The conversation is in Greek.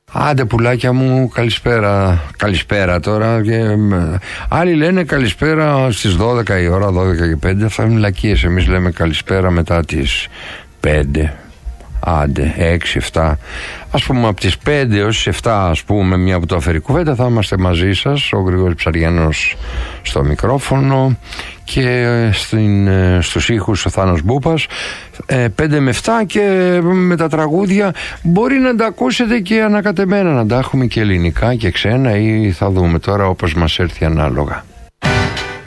Άντε πουλάκια μου, καλησπέρα. Καλησπέρα τώρα. Άλλοι λένε καλησπέρα στις 12 η ώρα, 12 και 5. Αυτά είναι λακίες. Εμείς λέμε καλησπέρα μετά τις 5. Άντε, 6-7. Ας πούμε από τις 5 έως 7, ας πούμε, μια που το αφαιρεί κουβέντα, θα είμαστε μαζί σας. Ο Γρηγόρης Ψαριανός στο μικρόφωνο και στους ήχους ο Θάνος Μπούπας. 5 με 7 και με τα τραγούδια μπορεί να τα ακούσετε και ανακατεμένα, να τα έχουμε και ελληνικά και ξένα, ή θα δούμε τώρα όπως μας έρθει ανάλογα.